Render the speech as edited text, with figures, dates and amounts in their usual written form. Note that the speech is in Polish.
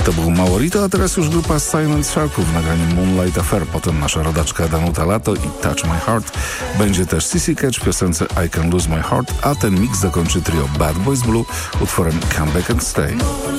To był Maurito, a teraz już grupa Silent Sharków w nagraniu Moonlight Affair. Potem nasza rodaczka Danuta Lato i Touch My Heart. Będzie też CC Catch w piosence I Can Lose My Heart, a ten mix zakończy trio Bad Boys Blue utworem Come Back and Stay.